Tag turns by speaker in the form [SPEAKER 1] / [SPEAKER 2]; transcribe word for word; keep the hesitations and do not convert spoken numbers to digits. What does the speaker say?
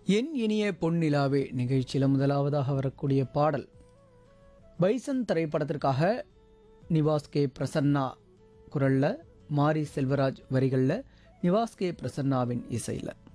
[SPEAKER 1] என் இனிய பொன்னிலாவே நிகழ்ச்சியில் முதலாவதாக வரக்கூடிய பாடல் பைசன் திரைப்படத்திற்காக நிவாஸ் கே பிரசன்னா குரலில் மாரி செல்வராஜ் வரிகளில் நிவாஸ் கே பிரசன்னாவின் இசையில்